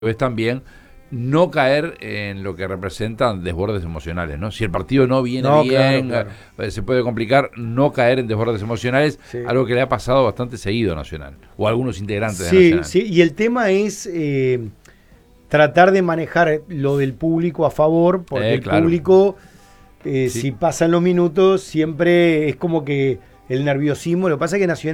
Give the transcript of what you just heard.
es también no caer en lo que representan desbordes emocionales, ¿no? Si el partido no viene bien, claro. se puede complicar, no caer en desbordes emocionales, Sí. algo que le ha pasado bastante seguido a Nacional, o a algunos integrantes de Sí, Nacional. sí, y el tema es tratar de manejar lo del público a favor, porque el Claro, público, sí. si pasan los minutos, siempre es como que el nerviosismo, lo que pasa es que Nacional